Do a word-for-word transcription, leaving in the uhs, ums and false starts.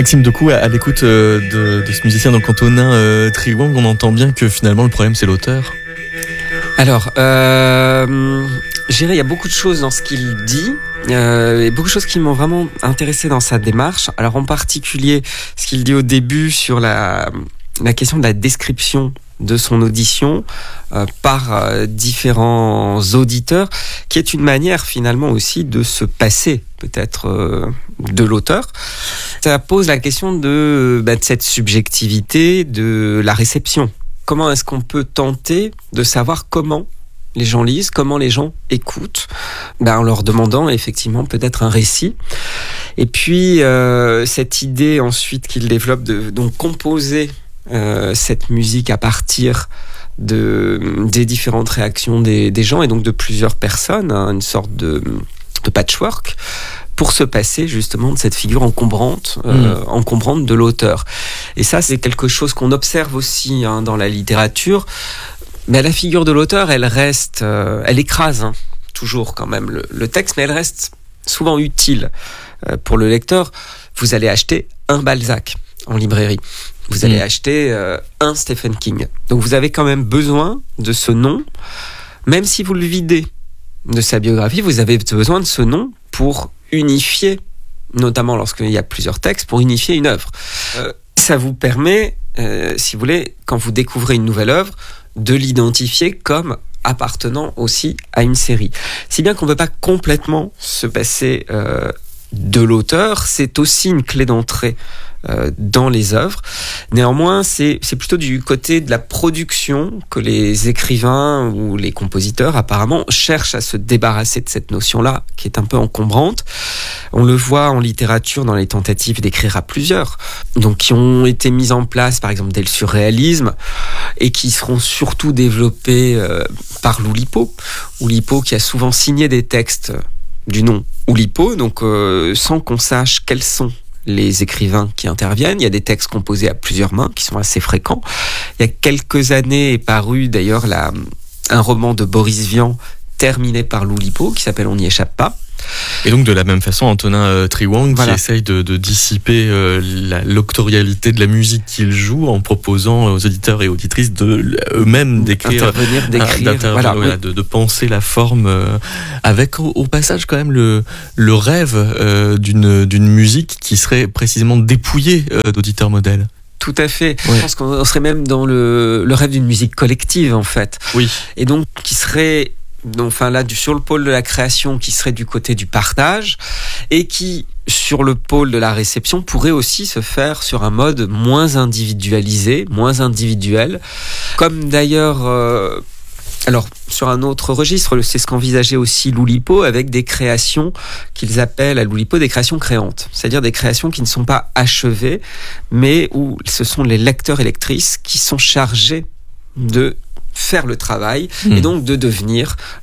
Maxime Decou, à, à l'écoute euh, de, de ce musicien donc Antonin euh, Triwang, on entend bien que finalement le problème c'est l'auteur. Alors, euh, je dirais il y a beaucoup de choses dans ce qu'il dit, euh, et beaucoup de choses qui m'ont vraiment intéressé dans sa démarche. Alors en particulier, ce qu'il dit au début sur la, la question de la description de son audition euh, par euh, différents auditeurs, qui est une manière finalement aussi de se passer peut-être euh, de l'auteur. Ça pose la question de, bah, de cette subjectivité, de la réception. Comment est-ce qu'on peut tenter de savoir comment les gens lisent, comment les gens écoutent, ben en leur demandant effectivement peut-être un récit. Et puis euh, cette idée ensuite qu'il développe de donc composer euh, cette musique à partir de des différentes réactions des, des gens et donc de plusieurs personnes, hein, une sorte de, de patchwork, pour se passer justement de cette figure encombrante, euh, mmh. encombrante de l'auteur. Et ça, c'est quelque chose qu'on observe aussi hein, dans la littérature. Mais la figure de l'auteur, elle reste, euh, elle écrase hein, toujours quand même le, le texte, mais elle reste souvent utile euh, pour le lecteur. Vous allez acheter un Balzac en librairie. Vous allez mmh. acheter euh, un Stephen King. Donc vous avez quand même besoin de ce nom, même si vous le videz de sa biographie, vous avez besoin de ce nom pour unifier, notamment lorsqu'il y a plusieurs textes, pour unifier une œuvre. Euh, ça vous permet, euh, si vous voulez, quand vous découvrez une nouvelle œuvre, de l'identifier comme appartenant aussi à une série. Si bien qu'on ne peut pas complètement se passer euh, de l'auteur, c'est aussi une clé d'entrée euh, dans les œuvres. Néanmoins, c'est, c'est plutôt du côté de la production que les écrivains ou les compositeurs apparemment cherchent à se débarrasser de cette notion-là, qui est un peu encombrante. On le voit en littérature dans les tentatives d'écrire à plusieurs, donc qui ont été mises en place, par exemple, dès le surréalisme, et qui seront surtout développées euh, par Oulipo. Oulipo qui a souvent signé des textes du nom Oulipo, donc euh, sans qu'on sache quels sont les écrivains qui interviennent. Il y a des textes composés à plusieurs mains qui sont assez fréquents. Il y a quelques années est paru d'ailleurs la, un roman de Boris Vian terminé par Oulipo qui s'appelle On n'y échappe pas. Et donc de la même façon, Antonin euh, Triwang voilà. qui essaye de, de dissiper euh, la, l'octorialité de la musique qu'il joue en proposant aux auditeurs et auditrices de eux-mêmes d'écrire, intervenir, d'écrire, euh, voilà, voilà, oui. de, de penser la forme, euh, avec au, au passage quand même le, le rêve euh, d'une, d'une musique qui serait précisément dépouillée euh, d'auditeurs modèles. Tout à fait. Ouais. Je pense qu'on serait même dans le, le rêve d'une musique collective en fait. Oui. Et donc qui serait donc, enfin là, du, sur le pôle de la création qui serait du côté du partage et qui, sur le pôle de la réception, pourrait aussi se faire sur un mode moins individualisé, moins individuel. Comme d'ailleurs, euh, alors sur un autre registre, c'est ce qu'envisageait aussi Oulipo avec des créations qu'ils appellent à Oulipo des créations créantes. C'est-à-dire des créations qui ne sont pas achevées, mais où ce sont les lecteurs et lectrices qui sont chargés de faire le travail mmh. et donc de devenir